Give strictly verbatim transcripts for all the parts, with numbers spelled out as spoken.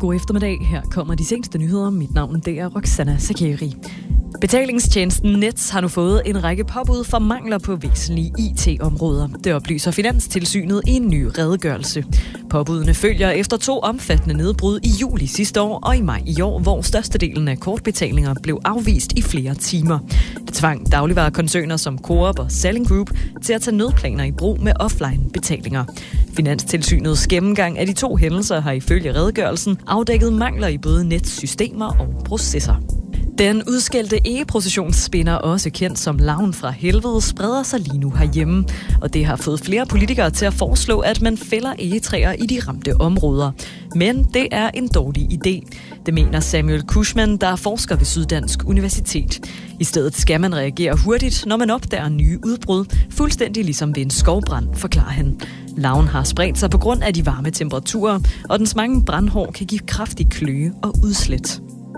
God eftermiddag. Her kommer de seneste nyheder. Mit navn det er Roxana Sakeri. Betalingstjenesten Nets har nu fået en række påbud for mangler på væsentlige I T-områder. Det oplyser Finanstilsynet i en ny redegørelse. Påbudene følger efter to omfattende nedbrud i juli sidste år og i maj i år, hvor størstedelen af kortbetalinger blev afvist i flere timer. Det tvang dagligvarekoncerner som Coop og Salling Group til at tage nødplaner i brug med offline-betalinger. Finanstilsynets gennemgang af de to hændelser har ifølge redegørelsen afdækket mangler i både Nets systemer og processer. Den udskældte egeprocessionsspinner, også kendt som Lavn fra helvede, spreder sig lige nu herhjemme. Og det har fået flere politikere til at foreslå, at man fælder egetræer i de ramte områder. Men det er en dårlig idé. Det mener Samuel Cushman, der er forsker ved Syddansk Universitet. I stedet skal man reagere hurtigt, når man opdager nye udbrud, fuldstændig ligesom ved en skovbrand, forklarer han. Lavn har spredt sig på grund af de varme temperaturer, og dens mange brandhår kan give kraftig kløe og udslæt.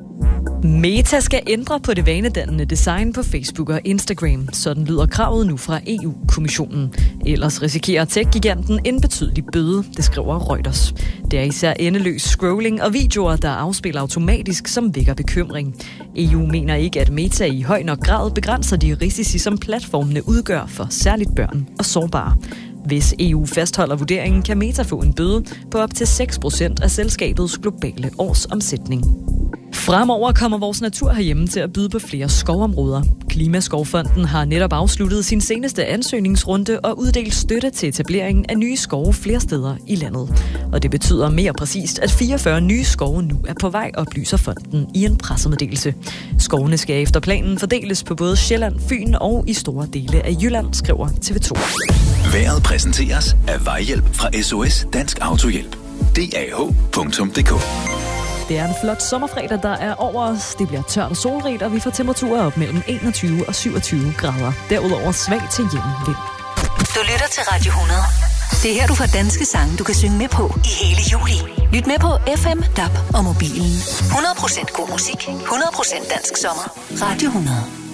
Meta skal ændre på det vanedannende design på Facebook og Instagram. Sådan lyder kravet nu fra E U-kommissionen. Ellers risikerer tech-giganten en betydelig bøde, det skriver Reuters. Det er især endeløs scrolling og videoer, der afspiller automatisk, som vækker bekymring. E U mener ikke, at Meta i høj nok grad begrænser de risici, som platformene udgør for særligt børn og sårbare. Hvis E U fastholder vurderingen, kan Meta få en bøde på op til seks procent af selskabets globale årsomsætning. Fremover kommer vores natur herhjemme til at byde på flere skovområder. Klimaskovfonden har netop afsluttet sin seneste ansøgningsrunde og uddelt støtte til etableringen af nye skove flere steder i landet. Og det betyder mere præcist, at fireogfyrre nye skove nu er på vej, oplyser fonden i en pressemeddelelse. Skovene skal efter planen fordeles på både Sjælland, Fyn og i store dele af Jylland, skriver T V to. Vejret præsenteres af Vejhjælp fra S O S Dansk Autohjælp. D A H punktum d k. Det er en flot sommerfredag, der er over os. Det bliver tørt og solrigt, og vi får temperaturer op mellem enogtyve og syvogtyve grader. Derudover svag til jævn vind. Du lytter til Radio hundrede. Det er her, du får danske sange, du kan synge med på i hele juli. Lyt med på F M, D A B og mobilen. hundrede procent god musik, hundrede procent dansk sommer. Radio hundrede.